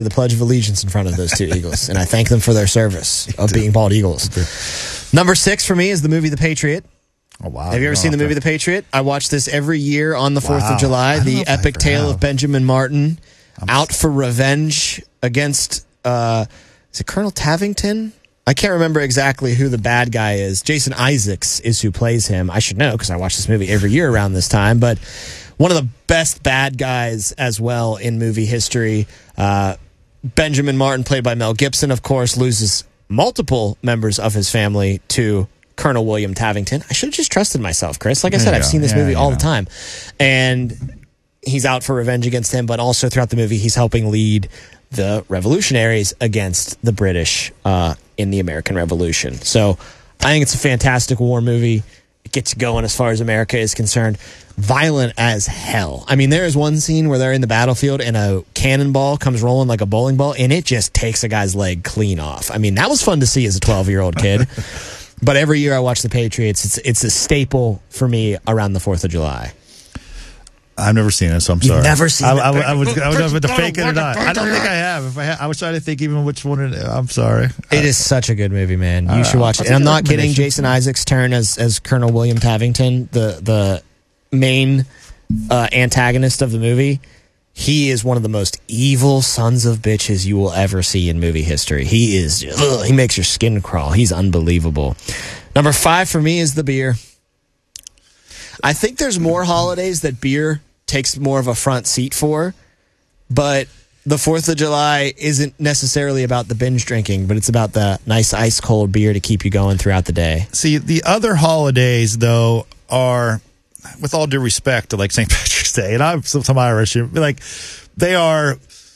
the Pledge of Allegiance in front of those two eagles, and I thank them for their service of being bald eagles. Number 6 for me is the movie The Patriot. Oh, wow. Have you ever seen the movie The Patriot? I watch this every year on the 4th of July. The epic tale of Benjamin Martin out for revenge against, is it Colonel Tavington? I can't remember exactly who the bad guy is. Jason Isaacs is who plays him. I should know because I watch this movie every year around this time. But one of the best bad guys as well in movie history. Benjamin Martin, played by Mel Gibson, of course, loses multiple members of his family to Colonel William Tavington. I should have just trusted myself, Chris. Like I said, I've seen this movie all the time. And he's out for revenge against him, but also throughout the movie, he's helping lead the revolutionaries against the British in the American Revolution. So I think it's a fantastic war movie. It gets going as far as America is concerned. Violent as hell. I mean, there is one scene where they're in the battlefield and a cannonball comes rolling like a bowling ball, and it just takes a guy's leg clean off. I mean, that was fun to see as a 12-year-old kid. But every year I watch the Patriots. It's a staple for me around the 4th of July. I've never seen it, so I'm sorry. You've never seen it? I was going to fake it or not. I don't think I have. If I had, I was trying to think even which one. I'm sorry. It is such a good movie, man. You should watch it. And I'm not kidding. Jason Isaacs' turn as Colonel William Tavington, the main antagonist of the movie, he is one of the most evil sons of bitches you will ever see in movie history. He is just, he makes your skin crawl. He's unbelievable. Number 5 for me is the beer. I think there's more holidays that beer takes more of a front seat for, but the 4th of July isn't necessarily about the binge drinking, but it's about the nice ice cold beer to keep you going throughout the day. See, the other holidays, though, are, with all due respect to like St. Patrick's Day, and I'm some Irish, like they are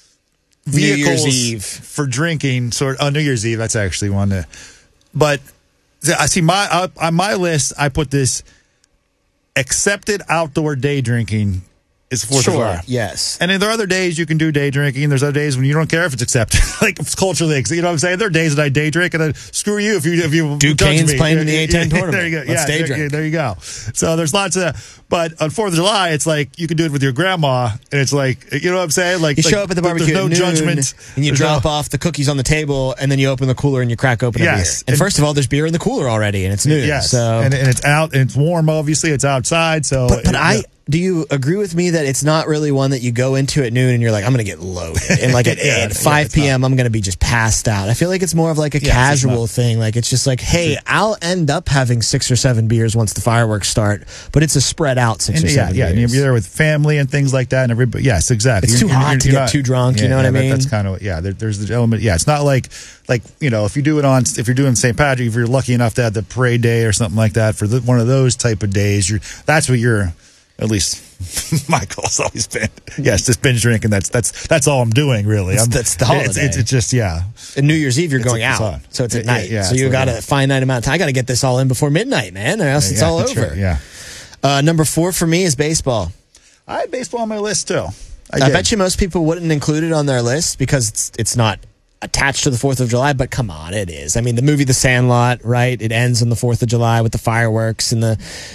vehicles for drinking. New Year's Eve, that's actually one. But I see on my list, I put this accepted outdoor day drinking is 4th of July. Yes. And then there are other days you can do day drinking. There's other days when you don't care if it's accepted. Like it's culturally, you know what I'm saying? There are days that I day drink, and then screw you if you Duquesne's me. playing in the A10 tournament. There you go. Let's day drink. There you go. So there's lots of, but on 4th of July, it's like you can do it with your grandma, and it's like, you know what I'm saying? Like you show up at the barbecue there's no at noon, judgment, and you drop off the cookies on the table, and then you open the cooler and you crack open a beer. And first of all, there's beer in the cooler already, and it's noon. Yes. So and it's out, and it's warm. Obviously, it's outside. So, do you agree with me that it's not really one that you go into at noon and you're like, I'm going to get loaded, and like at 5 p.m. I'm going to be just passed out? I feel like it's more of like a casual thing. Like it's just like, hey, I'll end up having 6 or 7 beers once the fireworks start, but it's a spread out 6 or 7 beers. Yeah, and you're there with family and things like that, and everybody. Yes, exactly. It's too hot to get too drunk. You know what I mean? That's kind of there's the element. Yeah, it's not like you know, if you're doing St. Patrick, if you're lucky enough to have the parade day or something like that for one of those type of days, that's what you're. At least my goal's always been, just binge drinking. That's all I'm doing, really. That's the holiday. It's just, And New Year's Eve, you're going out. So it's at night. So you got a finite amount of time. I got to get this all in before midnight, man, or else it's all over. Right, number 4 for me is baseball. I had baseball on my list, too. I bet you most people wouldn't include it on their list because it's not attached to the 4th of July, but come on, it is. I mean, the movie The Sandlot, right? It ends on the 4th of July with the fireworks and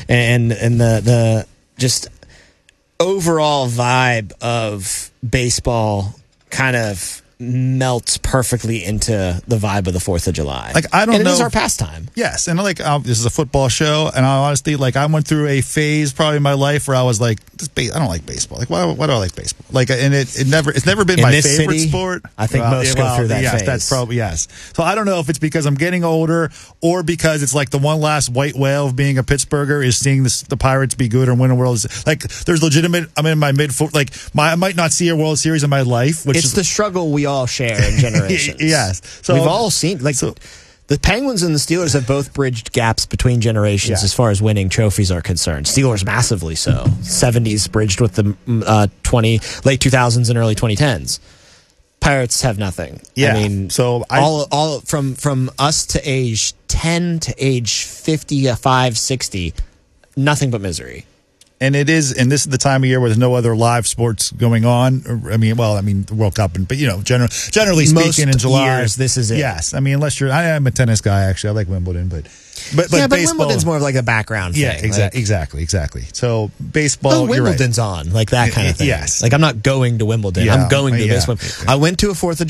the just overall vibe of baseball kind of melts perfectly into the vibe of the 4th of July. Like, I don't know. It is our pastime. Yes. And this is a football show. And I honestly, I went through a phase probably in my life where I was like, I don't like baseball. Like, why do I like baseball? Like, and it's never been my favorite sport. I think most go through that phase. That's probably, yes. So I don't know if it's because I'm getting older or because it's like the one last white whale of being a Pittsburgher is seeing the Pirates be good or win a World Series. Like, there's legitimate, I'm in my I might not see a World Series in my life. It's the struggle we all share in generations. Yes. So we've all seen, the Penguins and the Steelers have both bridged gaps between generations as far as winning trophies are concerned. Steelers massively so. 70s bridged with the late 2000s and early 2010s. Pirates have nothing. Yeah. I mean, so all from us to age 10 to age 55, 60, nothing but misery. And it is, and this is the time of year where there's no other live sports going on. The World Cup, but generally speaking, in July, years, this is it. Yes, I am a tennis guy. Actually, I like Wimbledon, but baseball, Wimbledon's more of like a background thing. Yeah, exactly. So baseball, Wimbledon's on, like that kind of thing. Yes, like I'm not going to Wimbledon. Yeah, I'm going to this one. I went to a 4th of